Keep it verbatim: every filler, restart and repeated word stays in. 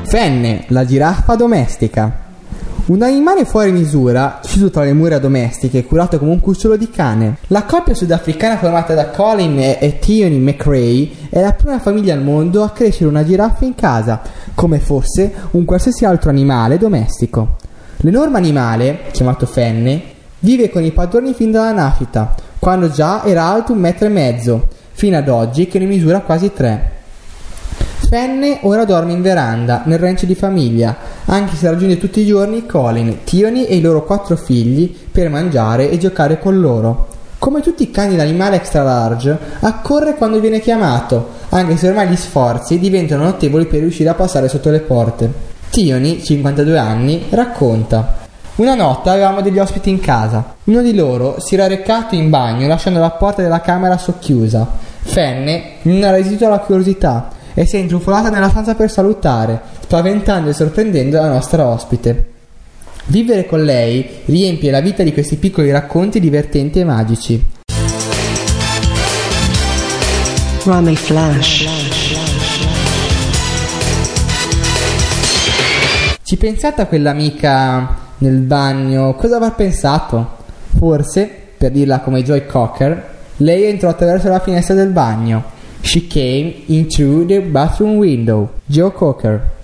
Fenne, la giraffa domestica. Un animale fuori misura, chiuso tra le mura domestiche, curato come un cucciolo di cane. La coppia sudafricana formata da Colin e Tioni McRae è la prima famiglia al mondo a crescere una giraffa in casa, come fosse un qualsiasi altro animale domestico. L'enorme animale, chiamato Fenne, vive con i padroni fin dalla nascita, quando già era alto un metro e mezzo, fino ad oggi che ne misura quasi tre. Fenne ora dorme in veranda, nel ranch di famiglia, anche se raggiunge tutti i giorni Colin, Tioni e i loro quattro figli per mangiare e giocare con loro. Come tutti i cani d'animale extra large, accorre quando viene chiamato, anche se ormai gli sforzi diventano notevoli per riuscire a passare sotto le porte. Tioni, cinquantadue anni, racconta: una notte avevamo degli ospiti in casa. Uno di loro si era recato in bagno lasciando la porta della camera socchiusa. Fenne non ha resistito alla curiosità e si è intrufolata nella stanza per salutare, spaventando e sorprendendo la nostra ospite. Vivere con lei riempie la vita di questi piccoli racconti divertenti e magici. Rummy Flash. Ci pensate a quell'amica nel bagno? Cosa avrà pensato? Forse, per dirla come Joy Cocker, lei entrò attraverso la finestra del bagno. She came in through the bathroom window. Joe Cocker.